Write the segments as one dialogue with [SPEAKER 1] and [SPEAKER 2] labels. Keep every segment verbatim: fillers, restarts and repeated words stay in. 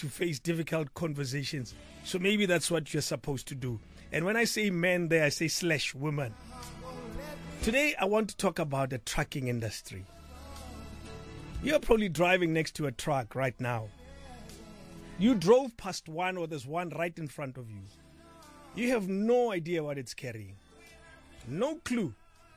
[SPEAKER 1] to face difficult conversations. So maybe that's what you're supposed to do. And when I say men there, I say slash women. Today, I want to talk about the trucking industry. You're probably driving next to a truck right now. You drove past one, or there's one right in front of you. You have no idea what it's carrying. No clue.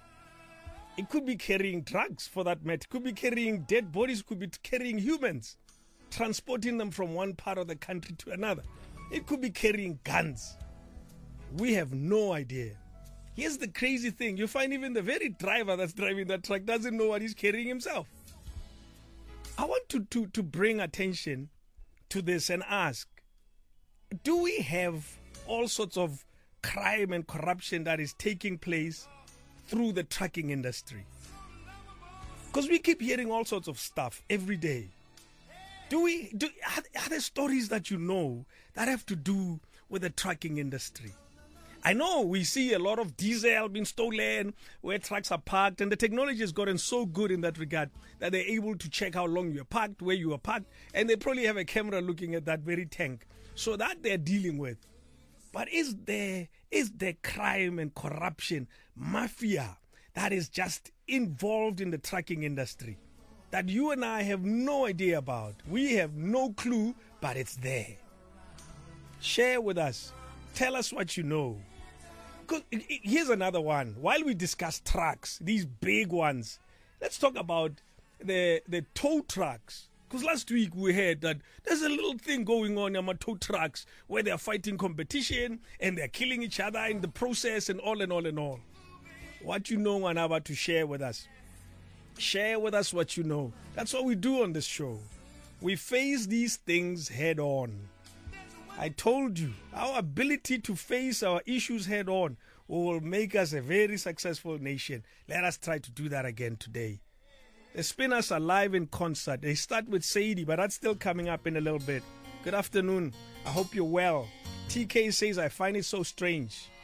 [SPEAKER 1] It could be carrying drugs, for that matter. It could be carrying dead bodies. It could be carrying humans, transporting them from one part of the country to another. It could be carrying guns. We have no idea. Here's the crazy thing. You find even the very driver that's driving that truck doesn't know what he's carrying himself. I want to, to, to bring attention to this and ask, do we have all sorts of crime and corruption that is taking place through the trucking industry? Because we keep hearing all sorts of stuff every day. Do we, do, are, are there stories that you know that have to do with the trucking industry? I know we see a lot of diesel being stolen where trucks are parked, and the technology has gotten so good in that regard that they're able to check how long you're parked, where you are parked, and they probably have a camera looking at that very tank. So that they're dealing with. But is there is there crime and corruption, mafia, that is just involved in the trucking industry that you and I have no idea about? We have no clue, but it's there. Share with us. Tell us what you know. Because here's another one. While we discuss trucks, these big ones, let's talk about the the tow trucks. Because last week we heard that there's a little thing going on in my tow trucks where they're fighting competition and they're killing each other in the process and all and all and all. What you know and about to share with us. Share with us what you know. That's what we do on this show. We face these things head on. I told you, our ability to face our issues head on will make us a very successful nation. Let us try to do that again today. The Spinners are live in concert. They start with Sadie, but that's still coming up in a little bit. Good afternoon. I hope you're well. T K says, I find it so strange